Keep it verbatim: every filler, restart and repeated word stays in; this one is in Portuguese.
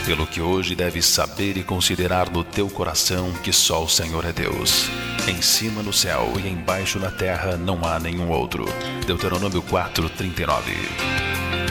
Pelo que hoje deves saber e considerar no teu coração que só o Senhor é Deus. Em cima no céu e embaixo na terra não há nenhum outro. Deuteronômio quatro, trinta e nove.